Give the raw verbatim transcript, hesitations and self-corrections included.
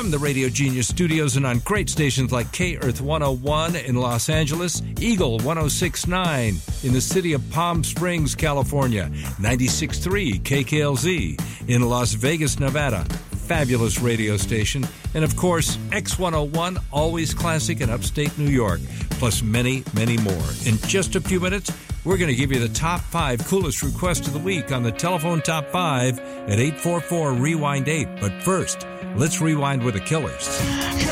From the Radio Genius studios and on great stations like K-Earth one oh one in Los Angeles, Eagle one oh six point nine in the city of Palm Springs, California, ninety-six point three K K L Z in Las Vegas, Nevada, fabulous radio station, and of course, X one oh one, always classic in upstate New York, plus many, many more. In just a few minutes, we're going to give you the top five coolest requests of the week on the Telephone Top five at eight four four, rewind eight. But first, let's rewind with the Killers.